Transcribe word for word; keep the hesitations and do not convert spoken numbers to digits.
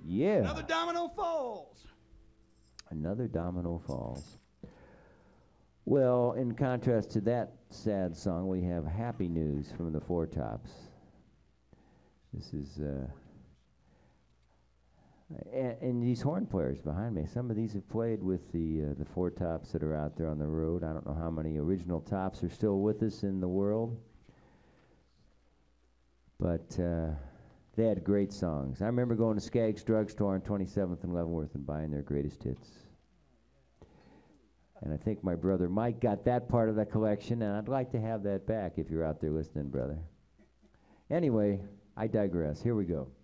Yeah. Another domino falls. Another domino falls. Well, in contrast to that sad song, we have happy news from the Four Tops. This is, uh, and, and these horn players behind me, some of these have played with the uh, the Four Tops that are out there on the road. I don't know how many original Tops are still with us in the world, but uh, they had great songs. I remember going to Skaggs Drugstore on twenty-seventh and Leavenworth and buying their greatest hits. And I think my brother Mike got that part of the collection, and I'd like to have that back if you're out there listening, brother. Anyway, I digress. Here we go.